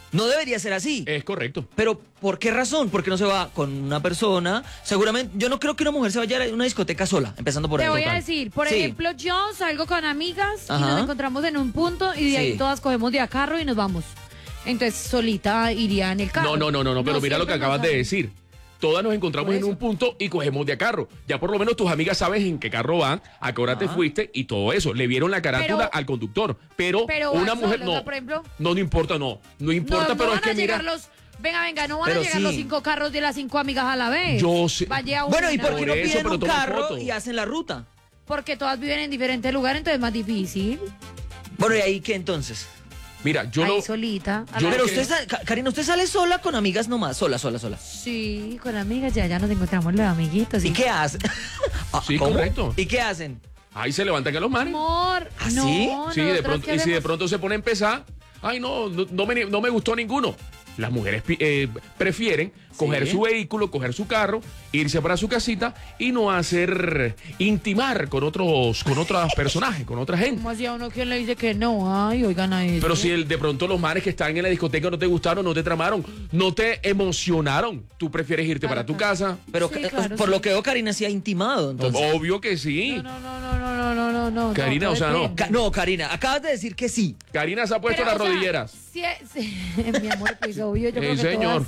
No debería ser así. Es correcto. Pero, ¿por qué razón? Porque no se va con una persona. Seguramente, yo no creo que una mujer se vaya a una discoteca sola, empezando por ahí. Te voy a Total. decir, por Sí. ejemplo, yo salgo con amigas y Ajá. nos encontramos en un punto y de ahí Sí. todas cogemos de a carro y nos vamos. Entonces, solita iría en el carro. No, pero mira lo que siempre acabas nos de sale. decir. Todas nos encontramos Por en eso. un punto y cogemos de a carro. Ya por lo menos tus amigas saben en qué carro van, a qué hora te fuiste y todo eso. Le vieron la carátula Pero- al conductor. Pero van una mujer solos, no. o sea, por ejemplo, No importa, no importa, pero van es que a llegar mira. Venga, no van Pero a llegar sí. los 5 carros de las 5 amigas a la vez. Yo sé. Vaya Bueno, ¿y una. por qué no Por eso, piden pero un toman carro foto. y hacen la ruta? Porque todas viven en diferentes lugares, entonces es más difícil. Bueno, ¿y ahí qué entonces? Mira, yo Ahí no. solita. a Yo la- Pero que- usted, Karina, ¿usted sale sola con amigas nomás? Sola. Sí, con amigas ya nos encontramos los amiguitos. ¿Y qué hacen? Ah, Sí, correcto. ¿Y qué hacen? Ahí se levantan a los manes. Amor. ¿Ah, no, sí? Sí, de nosotros pronto, ¿qué y si de hacemos? pronto se pone a empezar, ay no me gustó ninguno. Las mujeres prefieren coger su vehículo, coger su carro, irse para su casita y no intimar con otros personajes, con otra gente. ¿Cómo hacía uno quien le dice que no? Ay, oigan a eso. Pero si de pronto los manes que están en la discoteca no te gustaron, no te tramaron, no te emocionaron, tú prefieres irte para tu casa. Pero Sí, claro, por sí. lo que veo, Karina sí ha intimado, entonces. Obvio que sí. No. Karina, o sea, no. No, Karina, acabas de decir que sí. Karina se ha puesto Pero, las o sea, rodilleras. Sí, mi amor, pues obvio, yo creo que Señor.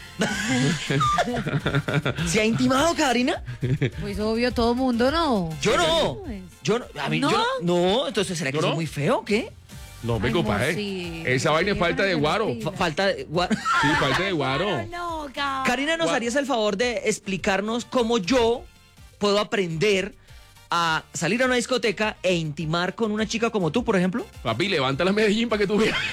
¿Se ha intimado, Karina? Pues obvio, todo mundo, ¿no? Yo no. Yo no. A mí, ¿No? yo no, entonces ¿será que ¿No, soy no? muy feo o qué? No, me Ay, compadre. amor, sí. Esa vaina es Sí, falta de pero guaro. sí. Falta de... Sí, falta de guaro. No, Karina, ¿nos harías el favor de explicarnos cómo yo puedo aprender a salir a una discoteca e intimar con una chica como tú, por ejemplo? Papi, levanta la Medellín para que tú veas.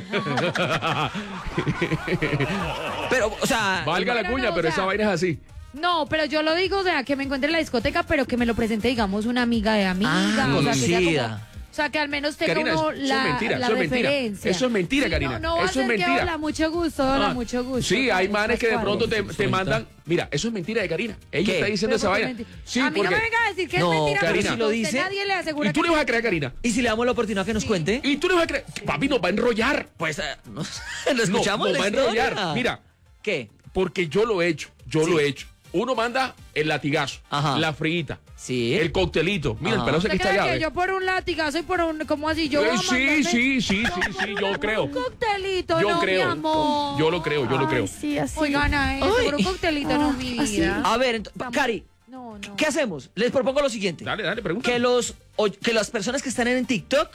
Pero, o sea... Valga la Pero cuña, no, pero o sea, esa vaina es así. No, pero yo lo digo, o sea, que me encuentre en la discoteca, pero que me lo presente, digamos, una amiga de amiga. Ah, o sea, que sea conocida. como... O sea, que al menos tenga Karina, uno eso es la, mentira, la eso es mentira. referencia. Eso es mentira, Sí, Karina. No va a Eso es ser que mentira. hola, mucho gusto, mucho gusto. Sí, hay manes que de pronto te Suelta. mandan. Mira, eso es mentira de Karina. Ella ¿Qué? está diciendo esa Pero ¿por qué vaina. mentira? Sí, a mí porque. no me venga a decir que No, es mentira, Karina. porque Si lo a usted dice- nadie le asegura ¿Y tú que le vas a creer a Karina? ¿Y si le damos la oportunidad que nos cuente? ¿Y tú le vas a creer? Papi, nos va a enrollar. Pues, ¿lo escuchamos? No, nos la va a historia? enrollar. Mira, ¿Qué? porque yo lo he hecho. Yo Sí. lo he hecho. Uno manda el latigazo, Ajá. la frita, Sí. el coctelito. Mira, el Ajá. pedazo ¿Usted aquí está cree allá. que ¿ve? yo por un latigazo y por un, ¿cómo así? Yo voy a Sí, mandarme- sí, yo creo. Un coctelito, Yo no, creo. mi amor. Yo lo creo. Sí, así. Oigan a eso, Ay. por un coctelito, no, mi así. vida. A ver, Cari, No. ¿qué hacemos? Les propongo lo siguiente. Dale, pregunta. Que las personas que están en TikTok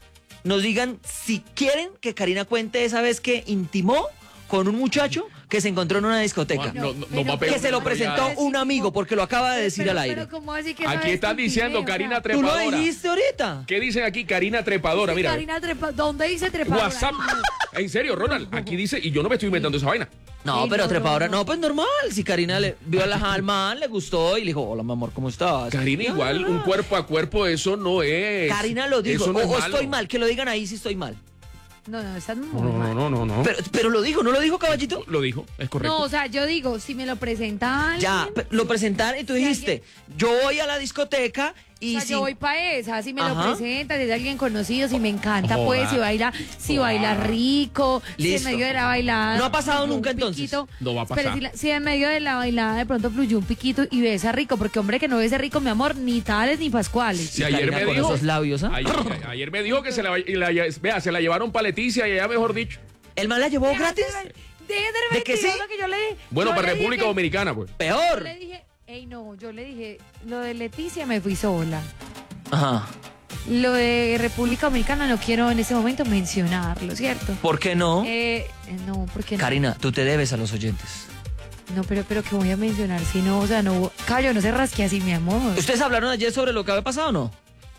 nos digan si quieren que Karina cuente esa vez que intimó con un muchacho que se encontró en una discoteca. No pero- va a pegar Que se lo una presentó enrollada. un amigo porque lo acaba de decir al aire. Pero ¿cómo así que Aquí sabes están que diciendo intimé? Karina ¿Tú lo Trepadora. dijiste ahorita? ¿Qué dicen aquí? Karina Trepadora, Sí, mira. Karina ¿dónde dice trepadora? WhatsApp. En serio, Ronald, aquí dice, y yo no me estoy inventando esa vaina. No, Sí, pero no, trepadora, no. no, pues normal. Si Karina le vio al man, le gustó y le dijo, hola, mi amor, ¿cómo estás? Karina, Ya. igual, un cuerpo a cuerpo, eso no es. Karina lo dijo, Eso no es o malo. estoy mal, que lo digan ahí si estoy mal. No, estás muy mal. No. Pero lo dijo, ¿no lo dijo, caballito? Lo dijo, es correcto. No, o sea, yo digo, si me lo presenta alguien, Ya, lo presentaron y tú Si dijiste, yo voy a la discoteca y o sea, si... yo voy para esa, si me lo Ajá. presenta, si es alguien conocido, si me encanta, Joda. pues, si baila rico, si en Listo. medio de la bailada... No ha pasado fluyó un nunca, entonces. piquito. No va a Pero pasar. si en medio de la bailada de pronto fluyó un piquito y besa rico, porque hombre que no besa rico, mi amor, ni tales ni pascuales. Si ayer Karina me con dijo. esos labios, ¿ah? Ayer me dijo que se vea, se la llevaron para Leticia y allá, mejor dicho. ¿El man la llevó gratis? Deje ¿De que sí? mentiroso que yo le dije. Bueno, Yo para le dije República que- Dominicana, pues. Yo Peor. le dije, yo le dije, lo de Leticia me fui sola. Ajá. Lo de República Dominicana no quiero en ese momento mencionarlo, ¿cierto? ¿Por qué no? No, porque no. Karina, tú te debes a los oyentes. No, pero que voy a mencionar, si no, o sea, no, Cayo, no se rasque así, mi amor. ¿Ustedes hablaron ayer sobre lo que había pasado o no?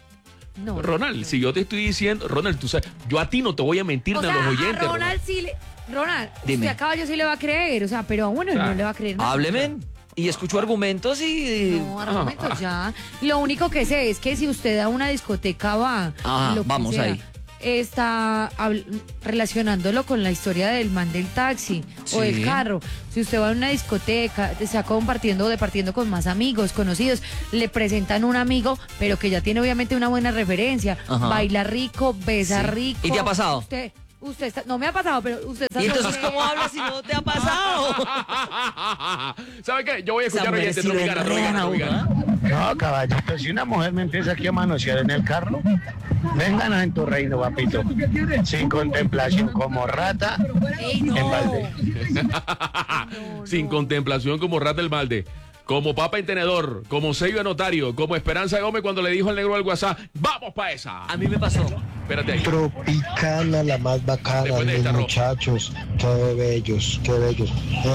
No. Ronald, si yo te estoy diciendo, Ronald, tú sabes, yo a ti no te voy a mentir O ni sea, a los oyentes. a Ronald sí le... Ronald, Dime. usted a Caballo sí le va a creer, o sea, pero a uno no le va a creer nada. Hábleme. Y escucho argumentos y... No, argumentos ya. Lo único que sé es que si usted a una discoteca va, Ajá, lo que vamos sea, ahí. está relacionándolo con la historia del man del taxi o Sí. del carro. Si usted va a una discoteca, está departiendo con más amigos, conocidos, le presentan un amigo, pero que ya tiene obviamente una buena referencia. Ajá. Baila rico, besa Sí. rico. ¿Y qué ha pasado? Usted, no me ha pasado, pero usted está ¿Y entonces sobre- cómo hablas si no te ha pasado? ¿Sabe qué? Yo voy a escuchar Esa mujer oyentes sí lo Tropicana, enredan a Tropicana, uno, Tropicana. No, caballito, si una mujer me empieza aquí a manosear en el carro, vengan en tu reino, papito. Sin contemplación, como rata ¡Ey, no! en balde. Sin contemplación como rata del balde. Como papa en tenedor, como sello de notario, como Esperanza Gómez cuando le dijo al negro al WhatsApp, ¡vamos pa' esa! A mí me pasó. Espérate ahí. Tropicana, la más bacana, Después de mis esta, Ro. muchachos, qué bellos, qué bellos.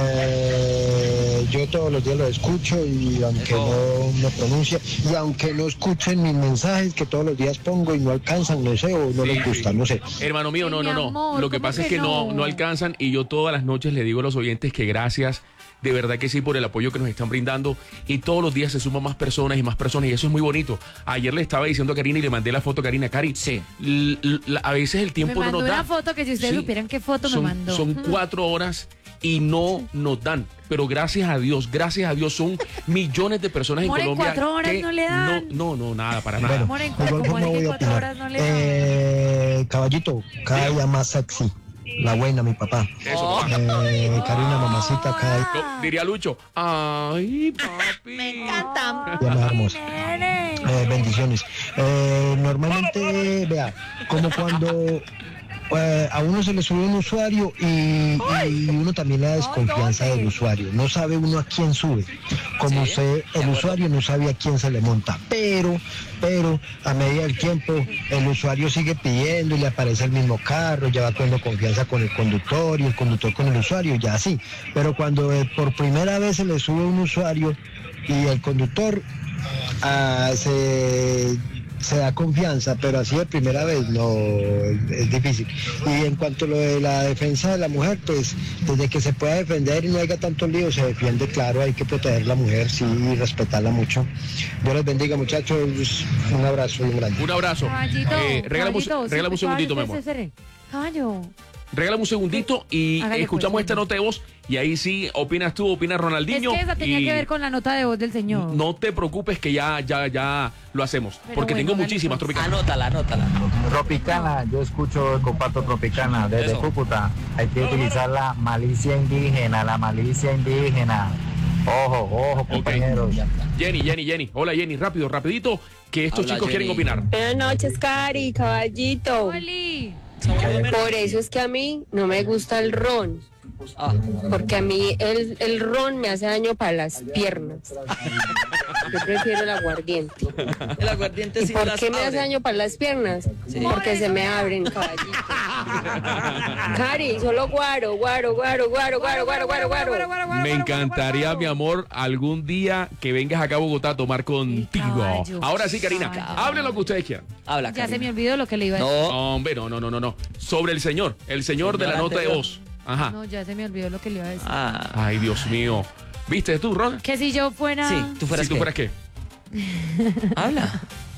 Yo todos los días lo escucho y aunque no me pronuncie, y aunque no escuchen mis mensajes que todos los días pongo y no alcanzan, no sé, o no Sí, les gusta, sí. no sé. Hermano mío, no, Ay, no, mi no. amor, Lo que ¿cómo pasa es que que no no? alcanzan y yo todas las noches le digo a los oyentes que gracias, de verdad que sí, por el apoyo que nos están brindando y todos los días se suman más personas y eso es muy bonito. Ayer le estaba diciendo a Karina y le mandé la foto a Karina. Cari, Sí. a veces el Me tiempo no mandó nos da. una foto que si ustedes Sí. supieran qué foto me mandó. Son 4 horas y no nos dan. Pero gracias a Dios, son millones de personas en Amor, en Colombia. 4 horas que no le dan. No, nada, para nada. Amor, en De igual como forma es que voy a 4 horas opinar. no le dan. Caballito, cada día más sexy. La buena, mi papá. Eso, papá. Karina, mamacita, cada Diría Lucho, ay, papi. Me encanta. día más hermosa. Nene. Bendiciones. Normalmente, vea, como cuando a uno se le sube un usuario y uno también le da desconfianza del usuario. No sabe uno a quién sube. Como el usuario no sabe a quién se le monta. Pero a medida del tiempo el usuario sigue pidiendo y le aparece el mismo carro, ya va cogiendo confianza con el conductor y el conductor con el usuario, ya así. Pero cuando por primera vez se le sube un usuario y el conductor se da confianza, pero así de primera vez no, es difícil. Y en cuanto a lo de la defensa de la mujer, pues desde que se pueda defender y no haya tanto lío, se defiende, claro, hay que proteger a la mujer, sí, y respetarla mucho. Dios les bendiga, muchachos, un abrazo bien grande. Un abrazo. Caballito, Regálame caballito, un segundito, mi amor. Caballo. Regálame un segundito y Hágale, escuchamos pues, esta nota de voz y ahí sí opinas tú, opina Es Ronaldinho. que esa tenía y que ver con la nota de voz del señor. No te preocupes que ya lo hacemos. Pero Porque bueno, tengo dale, muchísimas, pues. Tropicana. Anótala. Tropicana, yo escucho el comparto Tropicana desde Eso. Cúcuta. Hay que utilizar la malicia indígena. Ojo, compañeros. Jenny. Hola, Jenny, rapidito, que estos Habla, chicos quieren Jenny. opinar. Buenas noches, Cari, caballito. Oli. Por eso es que a mí no me gusta el ron, Ah, porque a mí el ron me hace daño para las piernas. Yo prefiero el aguardiente. el aguardiente ¿Y sí por las qué me hace abre. daño para las piernas? Sí. Porque se me abren, caballito. Cari, solo guaro. Me encantaría, mi amor, algún día que vengas acá a Bogotá a tomar contigo. caballo. Ahora sí, Karina, Caballo. hablen lo que ustedes quieran. Habla, Ya se Karina. me olvidó lo que le iba a decir. No, Hombre, no. Sobre el señor de la Señor nota de anterior. voz. Ajá. No, ya se me olvidó lo que le iba a decir. ah, Ay, Dios mío. ¿Viste tú, Ron? Que si yo fuera... sí, tú fueras Si tú qué? fueras qué. Habla.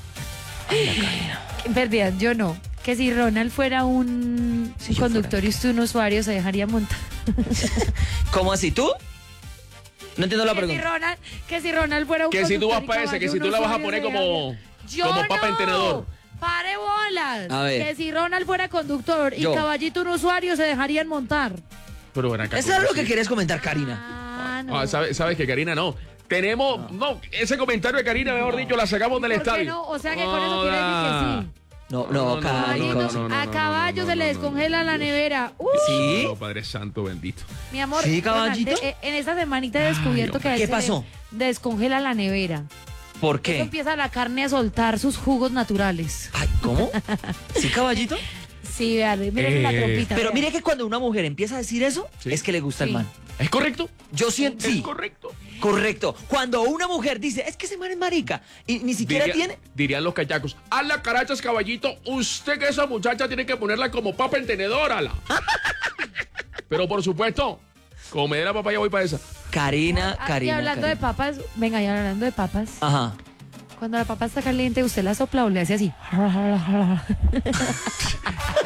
Perdida, yo no. Que si Ronald fuera un Si yo conductor y usted un usuario, se dejaría montar. ¿Cómo así tú? No entiendo la pregunta. Que si Ronald fuera un Que si tú vas conductor y para ese, que caballo, si tú un la vas a usuario poner se como dejaría- papa en tenedor. ¡Pare bolas! A ver. Que si Ronald fuera conductor y Yo. caballito un usuario, se dejarían montar. Pero ven acá. Eso era lo ¿cómo que así? querías comentar, Karina. Ah, no. ¿Sabes que Karina no? Tenemos, no, ese comentario de Karina, mejor dicho, la sacamos del ¿Por qué estadio. no? O sea que con eso quiere decir que sí. No, Caballito, no, a caballo no, se le no, descongela la nevera. ¿Sí? No, Padre Santo bendito. Mi amor, Sí, Ronald, caballito. en esta semanita he descubierto que a él ¿Qué se le pasó? descongela la nevera. ¿Por Eso qué? empieza la carne a soltar sus jugos naturales. Ay, ¿cómo? ¿Sí, caballito? Sí, vean, miren la trompita. Pero vean. mire que cuando una mujer empieza a decir eso, Sí. es que le gusta Sí. el man. ¿Es correcto? Yo siento, Es sí, correcto. correcto. Cuando una mujer dice, es que ese man es marica, y ni siquiera tiene... Dirían los cachacos, a la carachas, caballito, usted que esa muchacha tiene que ponerla como papa en tenedor, ala. Pero por supuesto, como me dé la papaya voy para esa. Karina, Ah, y Karina, hablando de Karina. papas, venga, y hablando de papas, Ajá. cuando la papa está caliente, usted la sopla o le hace así.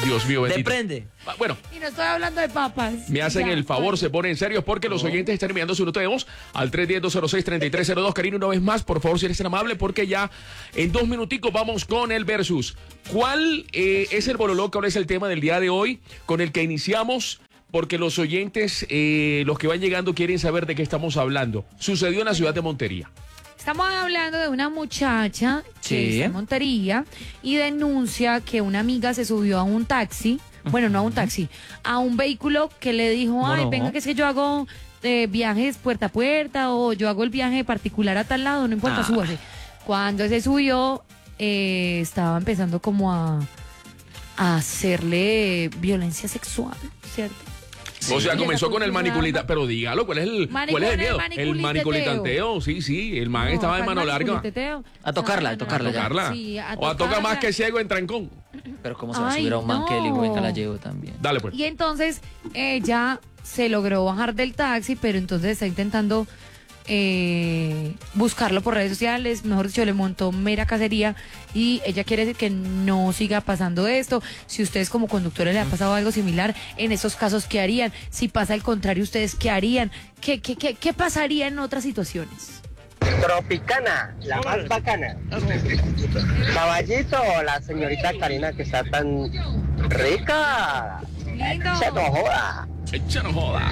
Dios mío, bendito. Depende. Bueno, Y no estoy hablando de papas. me hacen Ya, el favor, bueno. se ponen serios porque los oyentes están enviando su nota de voz al 310-206-3302. Karina, una vez más, por favor, si eres tan amable, porque ya en 2 minuticos vamos con el versus. ¿Cuál es el bololó? ¿Cuál es el tema del día de hoy con el que iniciamos? Porque los oyentes, los que van llegando, quieren saber de qué estamos hablando. Sucedió en la ciudad de Montería. Estamos hablando de una muchacha que Sí. está en Montería y denuncia que una amiga se subió a un taxi, bueno, no a un taxi, a un vehículo que le dijo, ay, No. venga, que es que yo hago viajes puerta a puerta o yo hago el viaje particular a tal lado, no importa, Ah. súbase. Cuando se subió, estaba empezando como a hacerle violencia sexual, ¿cierto? O sea, Y comenzó esa con el cultura- maniculita, pero dígalo, ¿cuál es el miedo? El maniculitanteo, sí, el man estaba de mano larga. A tocarla, a tocarla ya. Tocarla. Sí, a O a tocar más tocarla. que ciego en trancón. Pero cómo se va a Ay, subir a un man que le dijo, no. venga, la llevo también. Dale pues. Y entonces ella se logró bajar del taxi, pero entonces está intentando buscarlo por redes sociales, mejor dicho, le montó mera cacería y ella quiere decir que no siga pasando esto. Si ustedes como conductores le ha pasado algo similar, en esos casos, ¿qué harían? Si pasa el contrario, ¿ustedes qué harían? ¿Qué pasaría en otras situaciones? Tropicana, la más bacana. Caballito, la señorita Karina que está tan rica. Lindo. Se no joda. Echa no joda.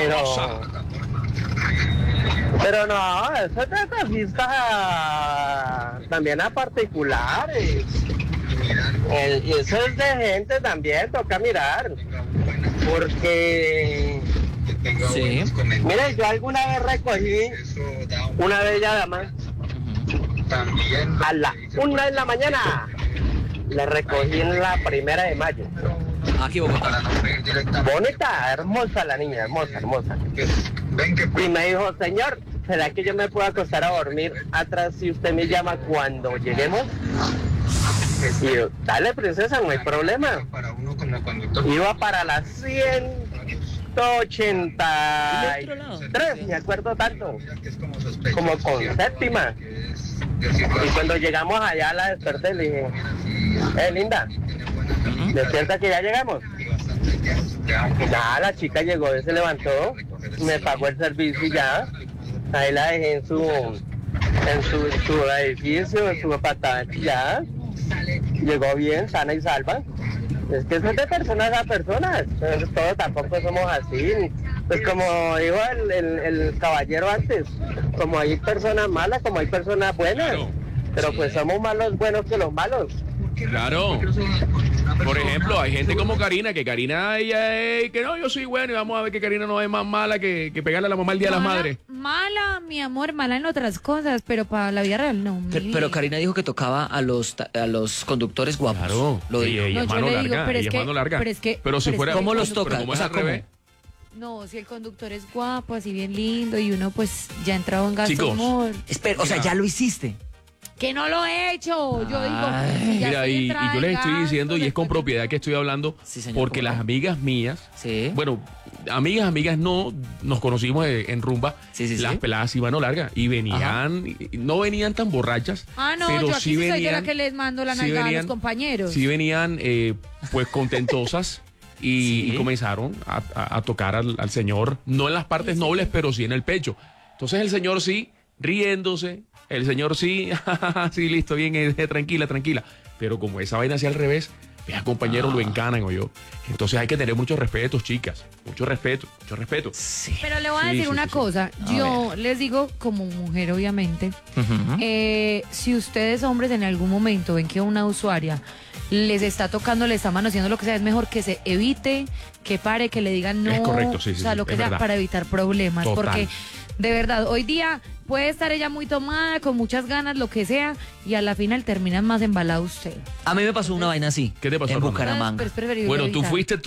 Pero no, eso es de taxistas también a particulares. Y eso es de gente también, toca mirar. Porque, Sí. mire, yo alguna vez recogí una bella dama a la 1 de la mañana. La recogí en la 1 de mayo. Aquí Bogotá. Bonita, hermosa la niña, hermosa, hermosa. Y me dijo, señor, ¿será que yo me puedo acostar a dormir atrás si usted me llama cuando lleguemos? Y yo, dale princesa, no hay problema. Iba para las 183, me acuerdo tanto, como con séptima. Y cuando llegamos allá a la desperté, le dije, linda, ¿despierta que ya llegamos? Nada, la chica llegó, se levantó, me pagó el servicio y ya. Ahí la dejé en su edificio, en su apartamento y ya. Llegó bien, sana y salva. Es que eso es de personas a personas. Todos tampoco somos así. Pues como dijo el caballero antes, como hay personas malas, como hay personas buenas. Claro. Pero pues somos más los buenos que los malos. Claro. Por ejemplo, hay gente como Karina, que Karina, ella es que no, yo soy bueno y vamos a ver que Karina no es más mala que pegarle a la mamá el Día de las Madres. Mala, mi amor, mala en otras cosas, pero para la vida real no. mi Pero vida. Karina dijo que tocaba a los conductos guapos. Claro. Lo dijo. Ella es No, yo mano le digo, larga, pero es ella es que- mano larga. pero es que- Pero si pero es fuera... que- ¿Cómo los pero toca? como O es sea, al revés. No, si el conductor es guapo, así bien lindo, y uno pues ya ha entrado en gasto Chicos. amor. Espera, o sea, ya lo hiciste. Que no lo he hecho. Yo digo, Ay. si ya Mira, estoy y entrada yo en les estoy gastos, diciendo, y es con después- propiedad que estoy hablando, Sí, señor, porque ¿cómo las no? amigas mías, Sí. bueno, amigas no, nos conocimos en rumba, Sí, sí, las sí. peladas iban a larga, y venían, no venían tan borrachas, Ah, no, pero yo aquí sí sí soy yo venían, la que les mando la sí nalgada a los venían- compañeros. sí venían pues contentosas. Y Sí. comenzaron a tocar al señor, no en las partes nobles, pero sí en el pecho. Entonces el señor sí, riéndose, el señor sí, sí, listo, bien, tranquila, tranquila. Pero como esa vaina hacia al revés, vea, compañero, lo encanan, o yo. Entonces hay que tener mucho respeto, chicas. Mucho respeto, mucho respeto. Sí. Pero le voy a Sí, decir sí, una sí, sí. cosa. A Yo les digo, como mujer, obviamente, Ujú. si ustedes, hombres, en algún momento ven que una usuaria les está tocando, le está manoseando, lo que sea, es mejor que se evite, que pare, que le digan no. Es correcto, sí, sí, o sea, sí, lo que es sea, verdad. para evitar problemas. Total. Porque, de verdad, hoy día puede estar ella muy tomada, con muchas ganas, lo que sea, y a la final terminan más embalado usted. A mí me pasó una vaina así. ¿Qué te pasó, En Ronald? Bucaramanga. Pero es preferible Bueno, tú evitar. fuiste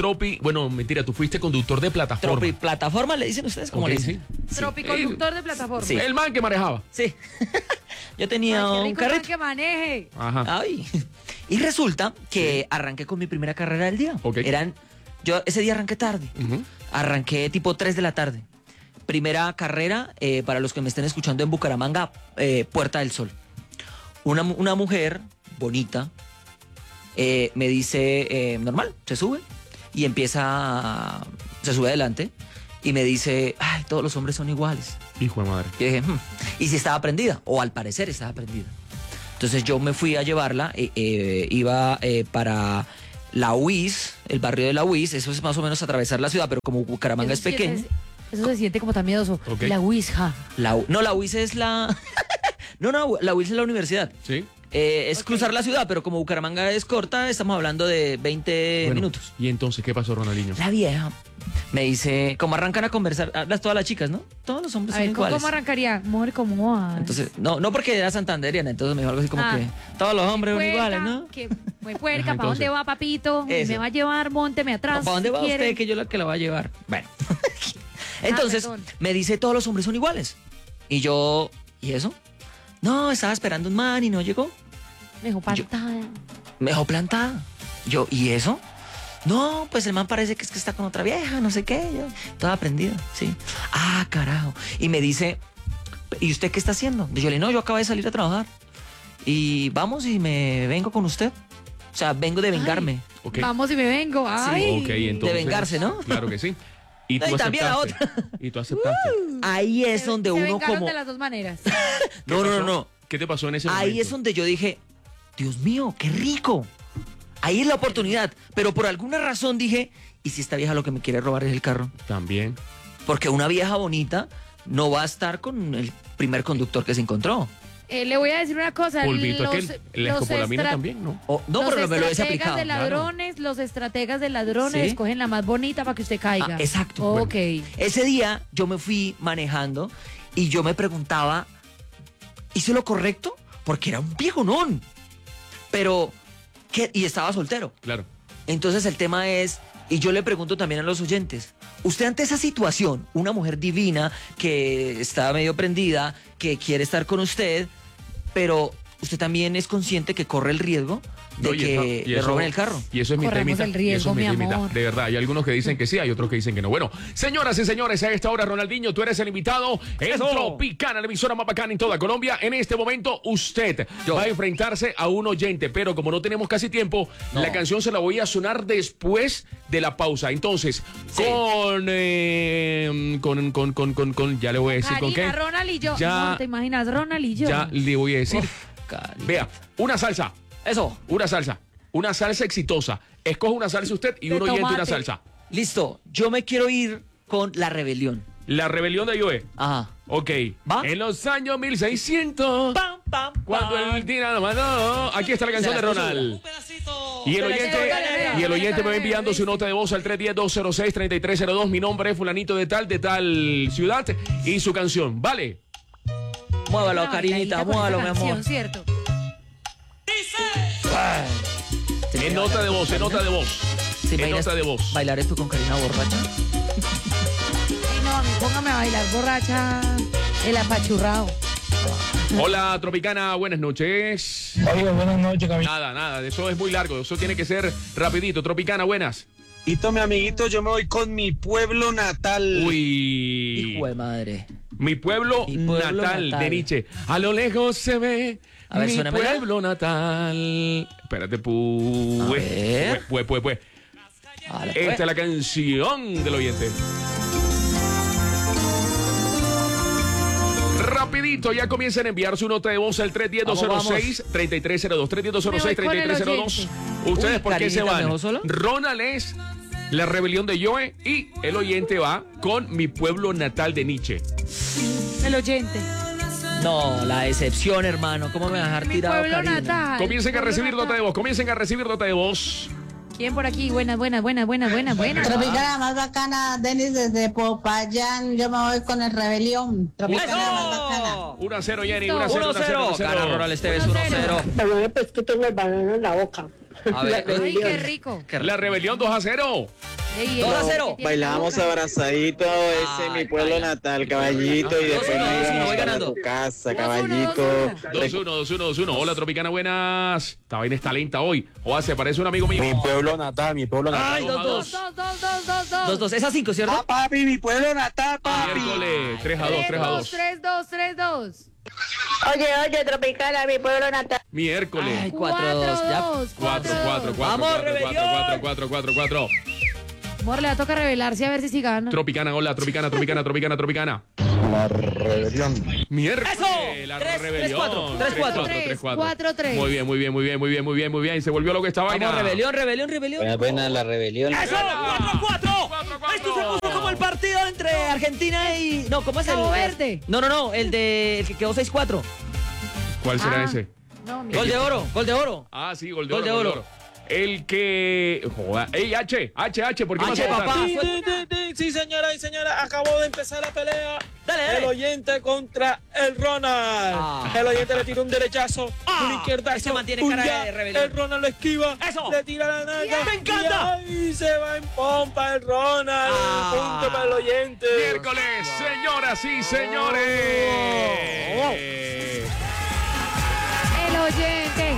tú fuiste conductor de plataforma. Tropi, plataforma le dicen ustedes, ¿cómo Ok, le dicen? sí. Tropiconductor de plataforma. Sí. El man que manejaba. Sí. Yo tenía Ay, qué un rico man carrito. que maneje. Ajá. Ay. Y resulta que arranqué con mi primera carrera del día. Ok. Yo ese día arranqué tarde. Ujú. Arranqué tipo 3 de la tarde. Primera carrera, para los que me estén escuchando en Bucaramanga, Puerta del Sol. Una mujer bonita, me dice, normal, se sube y se sube adelante y me dice, ay, todos los hombres son iguales. Hijo de madre. Y dije, y si estaba prendida, o al parecer estaba prendida. Entonces yo me fui a llevarla, iba para la UIS, el barrio de la UIS, eso es más o menos atravesar la ciudad, pero como Bucaramanga es pequeño. Eso se siente como tan miedoso. Okay. La UISja. No, la UIS es la... no, la UIS es la universidad. Sí. Es cruzar la ciudad, pero como Bucaramanga es corta, estamos hablando de 20 minutos. ¿Y entonces qué pasó, Ronaldinho? La vieja me dice, ¿cómo arrancan a conversar? Hablas todas las chicas, ¿no? Todos los hombres A son ver, iguales. ¿cómo arrancaría? Mujer, ¿cómo vas? Entonces, no porque era santanderiana, entonces me dijo algo así como que todos los hombres son iguales, ¿no? Que muy puerca, Ajá, ¿para dónde entonces. va, papito? Eso. Me va a llevar, mónteme atrás. ¿Para dónde si va quiere. usted que yo la que la va a llevar? Bueno. Entonces, perdón. me dice, todos los hombres son iguales. Y yo, ¿y eso? No, estaba esperando un man y no llegó. Me dejó plantada. Me dejó plantada. Yo, ¿y eso? No, pues el man parece que es que está con otra vieja, no sé qué. Yo, toda aprendida, sí. Ah, carajo. Y me dice, ¿y usted qué está haciendo? Y yo le digo, no, yo acabo de salir a trabajar. Y vamos y me vengo con usted. O sea, vengo de vengarme. Ok. Vamos y me vengo. Ay. Ok, entonces. De vengarse, ¿no? Claro que sí. Y No, y también la aceptaste. Y tú aceptaste. Ahí es donde Se uno vengaron como... de las dos maneras. No. ¿Qué te pasó en ese momento? Ahí es donde yo dije, Dios mío, qué rico. Ahí es la oportunidad. Pero por alguna razón dije, ¿y si esta vieja lo que me quiere robar es el carro? También. Porque una vieja bonita no va a estar con el primer conductor que se encontró. Le voy a decir una cosa. Polvito los- aquel. La los escopolamina estra- también, ¿no? No, los pero me lo hubiese estrategas aplicado. de ladrones, los estrategas de ladrones ¿Sí? escogen la más bonita para que usted caiga. Exacto. Ok. Ese día yo me fui manejando y yo me preguntaba, ¿hice lo correcto? Porque era un viejonón. Pero, ¿qué? Y estaba soltero. Claro. Entonces el tema es, y yo le pregunto también a los oyentes, usted ante esa situación, una mujer divina que está medio prendida, que quiere estar con usted, pero usted también es consciente que corre el riesgo de No, y que eso- y le eso- roben el carro. Y eso es mi Corremos temita. el riesgo, y eso es mi temita. amor. De verdad, hay algunos que dicen que sí, hay otros que dicen que no. Bueno, señoras y señores, a esta hora, Ronaldinho, tú eres el invitado en Tropicana, la emisora más bacana en toda Colombia. En este momento, usted va a enfrentarse a un oyente, pero como no tenemos casi tiempo, No. la canción se la voy a sonar después de la pausa. Entonces, Sí. con, ya le voy a decir con qué. Karina, Ronald y yo. Ya- No, ¿te imaginas? Ronald y yo. Ya le voy a decir. Cari- Vea, una salsa. Eso, Una salsa exitosa. Escoge una salsa usted y De un oyente una tomate. salsa. listo. Yo me quiero ir con La Rebelión. La rebelión de Joe. Ajá. Ok. ¿Va? En los años 1600. Pam, pam, Cuando el tira la mano. Aquí está la canción de Ronald. Y el oyente me va enviando su nota de voz al 310-206-3302. Mi nombre es fulanito de tal ciudad. Y su canción. ¿Vale? Muévalo, Una Karinita, bailadita con muévalo, esa mi canción, amor. ¿cierto? En nota de voz, en nota de voz. ¿Te En imaginas nota de voz. bailar esto con Karina borracha? Ay, no, a mí póngame a bailar borracha el apachurrado. Hola, Tropicana, buenas noches. Oye, buenas noches, Camilo. Nada, eso es muy largo, eso tiene que ser rapidito. Tropicana, buenas. Mi amiguito, yo me voy con mi pueblo natal. Uy. Hijo de madre. Mi pueblo, Mi pueblo natal, natal. de Nietzsche. A lo lejos se ve A ver, mi suénamela. pueblo natal. Espérate, A ver. pues. Vale, Esta pues. es la canción del oyente. Rapidito, ya comiencen a enviar su nota de voz al 310-206-3302. 310-206-3302. ¿Ustedes Uy, por qué se Karinita, ¿me van? dejó solo? Ronald es La Rebelión de Joe y el oyente va con Mi Pueblo Natal de Nietzsche. El oyente. No, la decepción, hermano. ¿Cómo me vas a dejar Mi tirado, pueblo Karina? natal. Comiencen a Pueblo recibir natal. nota de voz, comiencen a recibir nota de voz. ¿Quién por aquí? Buenas. Tropicana más bacana, Denis desde Popayán. Yo me voy con el Rebelión. Tropicana más bacana. 1-0, Jenny, Listo. 1-0. 1-0. Gana Ronald Esteves, 1-0. Perdón, pues que tengo el banano en la boca. A ver, Ay, qué rico. La Rebelión 2-0. Ey, 2-0. ey, Bailamos abrazadito, ese es mi pueblo baila. natal, caballito, y después 2-1, nos íbamos voy para ganando. tu casa, 2-1, caballito. 2-1. Hola, Tropicana, buenas. Esta vaina está lenta hoy. O se parece un amigo mío. Mi pueblo natal, mi pueblo natal. Ay, 2-2. 2-2. 2-2. Es a 5, ¿cierto? Ah, papi, mi pueblo natal, papi. Miércoles 3-2. 3-2. Oye, Tropicana, mi pueblo natal. Miércoles. Ay, 4-2. Ya. 4. Vamos, rebelión. 4. Amor, le va a tocar revelarse a ver si gana. Tropicana, hola, Tropicana. La rebelión. Miércoles. ¡Eso! La 3, rebelión. 3-4. 3-4. Muy bien. Se volvió lo que esta vaina. Vamos, rebelión. Buena la rebelión. ¡Eso! 4-4. Esto se puso como el partido entre Argentina y... No, ¿cómo es el...? Cabo Verde. No, el que quedó 6-4. ¿Cuál será Ah. ese? No, Gol de oro. Ah, sí, gol de Gol de oro. oro. El que... Joda. Ey, H, ¿por qué H, vas a votar? papá. Sí, señora y señora, acabó de empezar la pelea. Dale. El oyente contra el Ronald. Ah. El oyente le tira un derechazo, Ah. una izquierda. Ese mantiene cara de rebelión. El Ronald lo esquiva. Eso. Le tira la nalga. ¡Me encanta! Y ahí se va en pompa el Ronald. Ah. Punto para el oyente. Miércoles, señoras y señores. El oyente.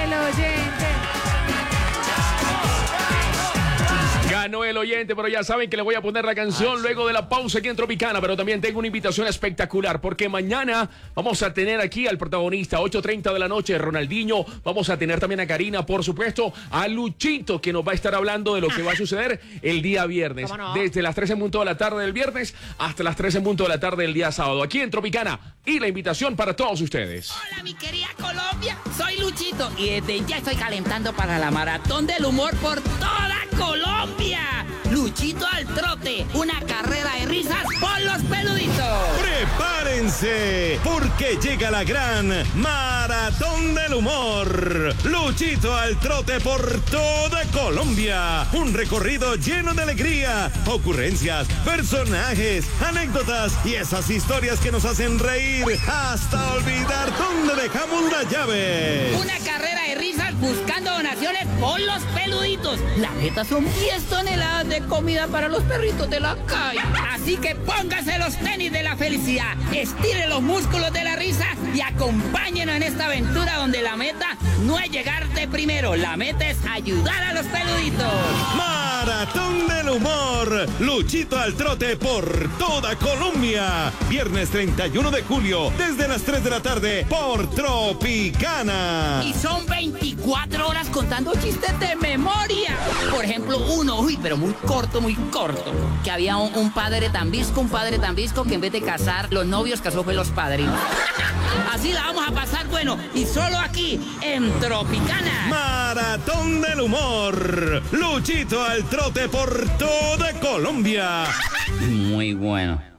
Ganó el oyente, pero ya saben que le voy a poner la canción luego de la pausa aquí en Tropicana, pero también tengo una invitación espectacular, porque mañana vamos a tener aquí al protagonista, 8:30 de la noche, Ronaldinho, vamos a tener también a Karina, por supuesto, a Luchito, que nos va a estar hablando de lo que va a suceder el día viernes, desde las 3 en punto de la tarde del viernes hasta las 3 en punto de la tarde del día sábado, aquí en Tropicana, y la invitación para todos ustedes. Hola, mi querida Colombia, soy Luchito y desde ya estoy calentando para la maratón del humor por toda Colombia. Luchito al trote, una carrera de risas por los peluditos. ¡Prepárense! Porque llega la gran Maratón del Humor. Luchito al trote por toda Colombia. Un recorrido lleno de alegría, ocurrencias, personajes, anécdotas y esas historias que nos hacen reír hasta olvidar dónde dejamos las llaves. Una carrera de risas buscando donaciones por los peluditos. La meta son 10 toneladas de comida para los perritos de la calle. Así que póngase los tenis de la felicidad, estire los músculos de la risa y acompáñenos en esta aventura donde la meta no es llegar de primero, la meta es ayudar a los peluditos. Maratón del Humor. Luchito al trote por toda Colombia. Viernes 31 de julio, desde las 3 de la tarde, por Tropicana. Y son 24 horas contando chistes de memoria. Por ejemplo, uno, pero muy corto, que había un padre tan visco que en vez de casar los novios, casó fue los padrinos. Así la vamos a pasar, bueno, y solo aquí, en Tropicana. Maratón del Humor. Luchito al trote por toda Colombia. Muy bueno.